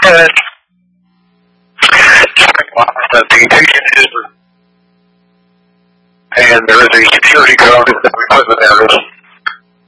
And the patient is, and there is a security code that we put in there.